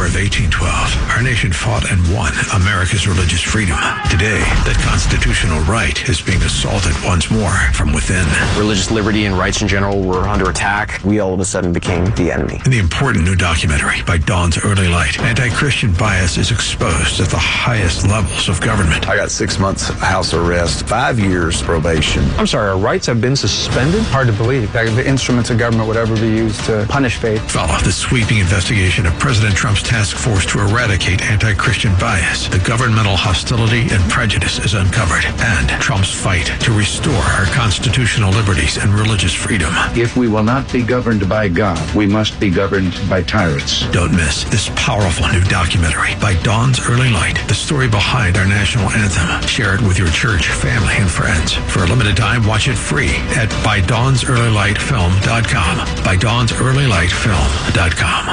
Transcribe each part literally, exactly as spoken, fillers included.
of eighteen twelve, our nation fought and won America's religious freedom. Today, that constitutional right is being assaulted once more from within. Religious liberty and rights in general were under attack. We all of a sudden became the enemy. In the important new documentary by Dawn's Early Light, anti-Christian bias is exposed at the highest levels of government. I got six months house arrest, five years probation. I'm sorry, our rights have been suspended? Hard to believe that the instruments of government would ever be used to punish faith. Follow the sweeping investigation of President Trump's task force to eradicate anti-Christian bias. The governmental hostility and prejudice is uncovered, and Trump's fight to restore our constitutional liberties and religious freedom. If we will not be governed by God, we must be governed by tyrants. Don't miss this powerful new documentary by Dawn's Early Light, the story behind our national anthem. Share it with your church, family, and friends. For a limited time, watch it free at by dawns early light film dot com. by dawns early light film dot com.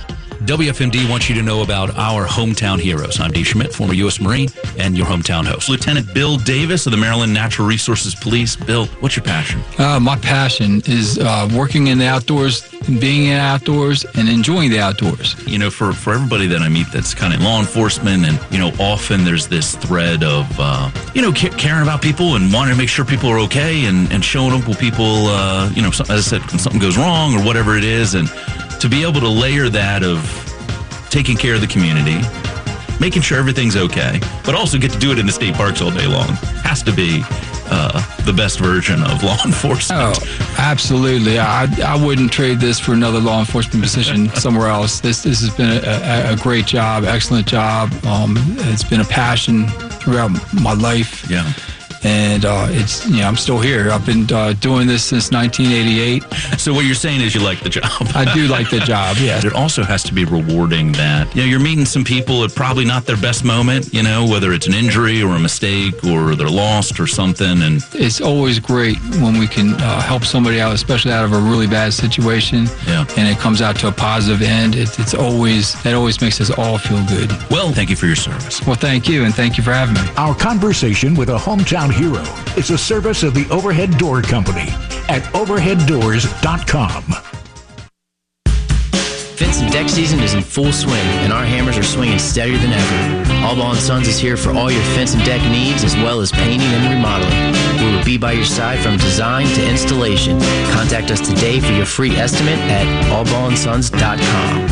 W F M D wants you to know about our hometown heroes. I'm Dave Schmidt, former U S Marine and your hometown host. Lieutenant Bill Davis of the Maryland Natural Resources Police. Bill, what's your passion? Uh, my passion is uh, working in the outdoors, being in the outdoors, and enjoying the outdoors. You know, for, for everybody that I meet that's kind of law enforcement, and, you know, often there's this thread of, uh, you know, caring about people and wanting to make sure people are okay, and, and showing up when people, uh, you know, as I said, when something goes wrong or whatever it is, and to be able to layer that of taking care of the community, making sure everything's okay, but also get to do it in the state parks all day long has to be uh, the best version of law enforcement. Oh, absolutely. I I wouldn't trade this for another law enforcement position somewhere else. This this has been a, a, a great job, excellent job. Um, it's been a passion throughout my life. Yeah. And uh, it's, you know, I'm still here. I've been uh, doing this since nineteen eighty-eight. So what you're saying is you like the job. I do like the job, yes. It also has to be rewarding that, you know, you're meeting some people at probably not their best moment, you know, whether it's an injury or a mistake or they're lost or something. And it's always great when we can uh, help somebody out, especially out of a really bad situation. Yeah. And it comes out to a positive end. It, it's always, that always makes us all feel good. Well, thank you for your service. Well, thank you, and thank you for having me. Our conversation with a hometown hero is a service of the Overhead Door Company at overhead doors dot com. Fence and deck season is in full swing, and our hammers are swinging steadier than ever. Allball and Sons is here for all your fence and deck needs, as well as painting and remodeling. We will be by your side from design to installation. Contact us today for your free estimate at all ball and sons dot com.